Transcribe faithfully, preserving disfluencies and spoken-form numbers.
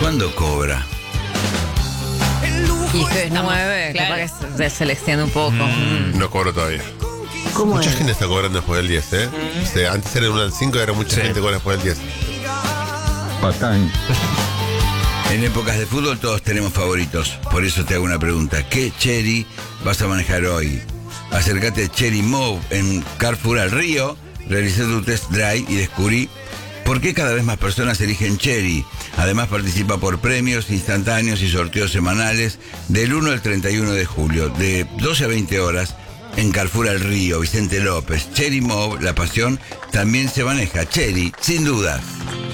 cuándo cobra? Y que es Estamos- nueve, claro. capaz que se, se le extiende un poco. Mm. No cobro todavía. ¿Cómo Mucha es? gente está cobrando después del diez, ¿eh? O sea, antes era uno al cinco y ahora mucha Sí. gente cobra después del diez. Patán. En épocas de fútbol todos tenemos favoritos. Por eso te hago una pregunta. ¿Qué Chery vas a manejar hoy? Acércate a Chery Move en Carrefour al Río, realicé tu test drive y descubrí por qué cada vez más personas eligen Chery. Además participa por premios instantáneos y sorteos semanales del uno al treinta y uno de julio, de doce a veinte horas, en Carrefour al Río, Vicente López. Chery Move, la pasión también se maneja. Chery, sin dudas.